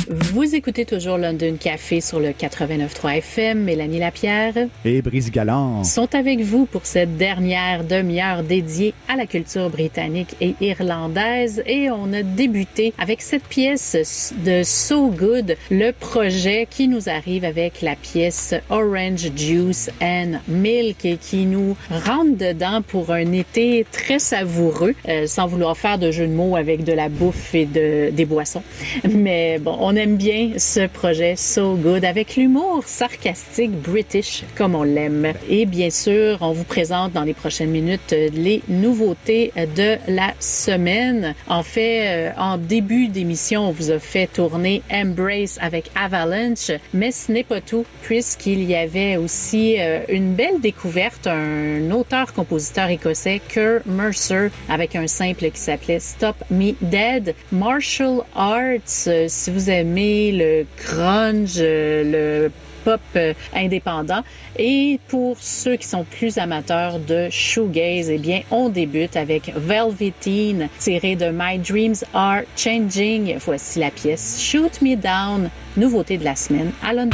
Vous écoutez toujours London Café sur le 89.3 FM. Mélanie Lapierre et Brice Galland sont avec vous pour cette dernière demi-heure dédiée à la culture britannique et irlandaise. Et on a débuté avec cette pièce de So Good, le projet qui nous arrive avec la pièce Orange Juice and Milk et qui nous rentre dedans pour un été très savoureux, sans vouloir faire de jeu de mots avec de la bouffe et des boissons. Mais bon, on aime bien ce projet So Good avec l'humour sarcastique british comme on l'aime. Et bien sûr, on vous présente dans les prochaines minutes les nouveautés de la semaine. En fait, en début d'émission, on vous a fait tourner Embrace avec Avalanche, mais ce n'est pas tout puisqu'il y avait aussi une belle découverte, un auteur-compositeur écossais, Kerr Mercer, avec un simple qui s'appelait Stop Me Dead. Martial Arts, si vous aimez le grunge, le pop indépendant. Et pour ceux qui sont plus amateurs de shoegaze, eh bien, on débute avec Velveteen, tiré de My Dreams Are Changing. Voici la pièce Shoot Me Down, nouveauté de la semaine à London.